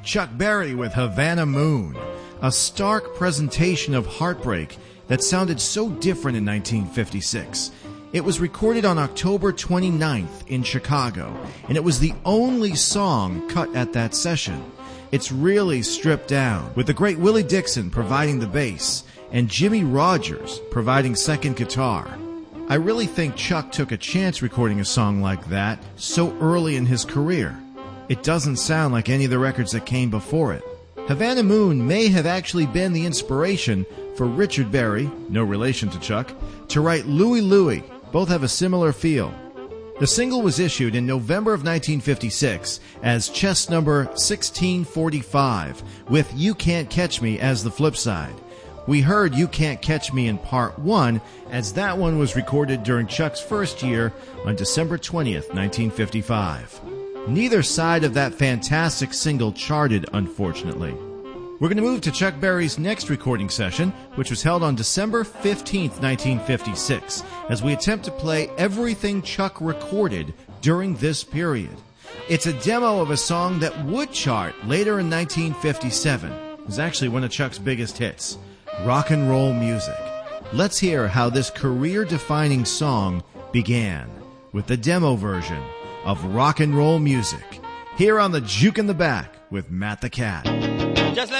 Chuck Berry with Havana Moon, a stark presentation of heartbreak that sounded so different in 1956. It was recorded on October 29th in Chicago, and it was the only song cut at that session. It's really stripped down, with the great Willie Dixon providing the bass and Jimmy Rogers providing second guitar. I really think Chuck took a chance recording a song like that so early in his career. It doesn't sound like any of the records that came before it. Havana Moon may have actually been the inspiration for Richard Berry, no relation to Chuck, to write Louie Louie. Both have a similar feel. The single was issued in November of 1956 as chess number 1645, with You Can't Catch Me as the flip side. We heard You Can't Catch Me in part 1, as that one was recorded during Chuck's first year on December 20th, 1955. Neither side of that fantastic single charted, unfortunately. We're going to move to Chuck Berry's next recording session, which was held on December 15th, 1956, as we attempt to play everything Chuck recorded during this period. It's a demo of a song that would chart later in 1957. It was actually one of Chuck's biggest hits, Rock and Roll Music. Let's hear how this career-defining song began with the demo version of Rock and Roll Music, here on the Juke in the Back with Matt the Cat.